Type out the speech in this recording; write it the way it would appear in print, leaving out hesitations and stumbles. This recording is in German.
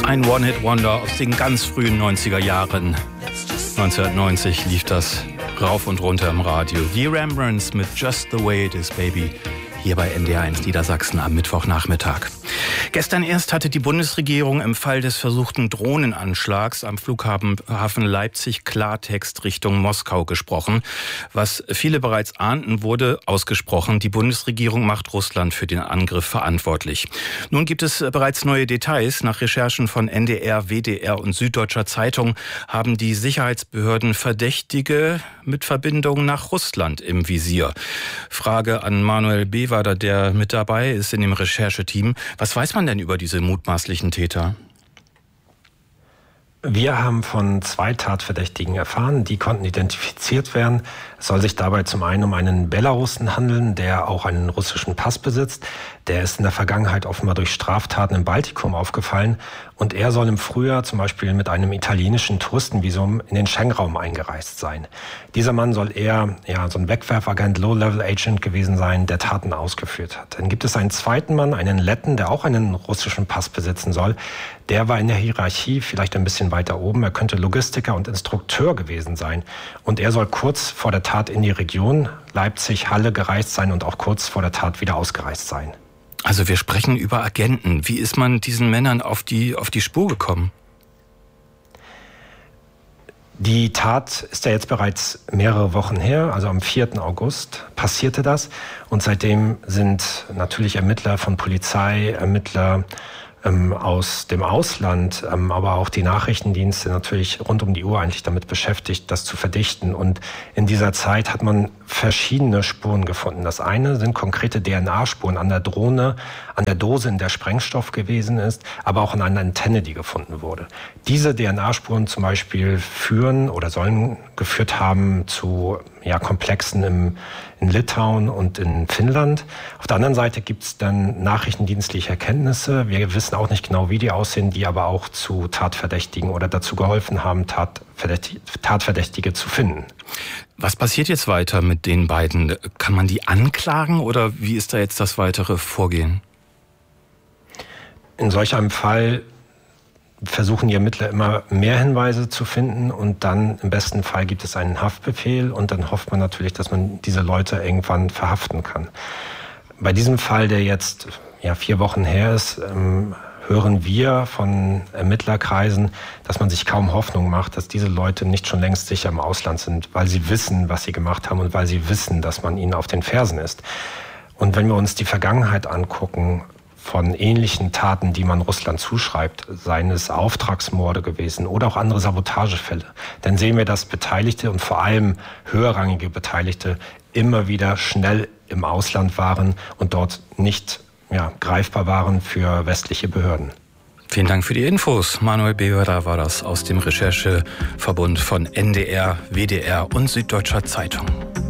Ein One-Hit-Wonder aus den ganz frühen 90er Jahren. 1990 lief das rauf und runter im Radio. Die Rembrandts mit Just the Way It Is, Baby. Hier bei NDR1 Niedersachsen am Mittwochnachmittag. Gestern erst hatte die Bundesregierung im Fall des versuchten Drohnenanschlags am Flughafen Leipzig Klartext Richtung Moskau gesprochen. Was viele bereits ahnten, wurde ausgesprochen. Die Bundesregierung macht Russland für den Angriff verantwortlich. Nun gibt es bereits neue Details. Nach Recherchen von NDR, WDR und Süddeutscher Zeitung haben die Sicherheitsbehörden Verdächtige mit Verbindungen nach Russland im Visier. Frage an Manuel Bewader, der mit dabei ist in dem Rechercheteam. Was weiß man denn über diese mutmaßlichen Täter? Wir haben von 2 Tatverdächtigen erfahren, die konnten identifiziert werden. Es soll sich dabei zum einen um einen Belarussen handeln, der auch einen russischen Pass besitzt. Der ist in der Vergangenheit offenbar durch Straftaten im Baltikum aufgefallen. Und er soll im Frühjahr zum Beispiel mit einem italienischen Touristenvisum in den Schengen-Raum eingereist sein. Dieser Mann soll eher so ein Wegwerfagent, Low-Level-Agent gewesen sein, der Taten ausgeführt hat. Dann gibt es einen zweiten Mann, einen Letten, der auch einen russischen Pass besitzen soll. Der war in der Hierarchie vielleicht ein bisschen weiter oben. Er könnte Logistiker und Instrukteur gewesen sein. Und er soll kurz vor der Tat in die Region Leipzig-Halle gereist sein und auch kurz vor der Tat wieder ausgereist sein. Also wir sprechen über Agenten. Wie ist man diesen Männern auf die Spur gekommen? Die Tat ist ja jetzt bereits mehrere Wochen her, also am 4. August passierte das. Und seitdem sind natürlich Ermittler von Polizei, Ermittler aus dem Ausland, aber auch die Nachrichtendienste natürlich rund um die Uhr eigentlich damit beschäftigt, das zu verdichten. Und in dieser Zeit hat man verschiedene Spuren gefunden. Das eine sind konkrete DNA-Spuren an der Drohne, an der Dose, in der Sprengstoff gewesen ist, aber auch an einer Antenne, die gefunden wurde. Diese DNA-Spuren zum Beispiel führen oder sollen geführt haben zu Komplexen in Litauen und in Finnland. Auf der anderen Seite gibt es dann nachrichtendienstliche Erkenntnisse. Wir wissen auch nicht genau, wie die aussehen, die aber auch zu Tatverdächtigen oder dazu geholfen haben, Tatverdächtige zu finden. Was passiert jetzt weiter mit den beiden? Kann man die anklagen oder wie ist da jetzt das weitere Vorgehen? In solch einem Fall versuchen die Ermittler immer mehr Hinweise zu finden und dann im besten Fall gibt es einen Haftbefehl und dann hofft man natürlich, dass man diese Leute irgendwann verhaften kann. Bei diesem Fall, der jetzt 4 Wochen her ist, hören wir von Ermittlerkreisen, dass man sich kaum Hoffnung macht, dass diese Leute nicht schon längst sicher im Ausland sind, weil sie wissen, was sie gemacht haben und weil sie wissen, dass man ihnen auf den Fersen ist. Und wenn wir uns die Vergangenheit angucken, von ähnlichen Taten, die man Russland zuschreibt, seien es Auftragsmorde gewesen oder auch andere Sabotagefälle, dann sehen wir, dass Beteiligte und vor allem höherrangige Beteiligte immer wieder schnell im Ausland waren und dort nicht greifbar waren für westliche Behörden. Vielen Dank für die Infos. Manuel Bewader war das aus dem Rechercheverbund von NDR, WDR und Süddeutscher Zeitung.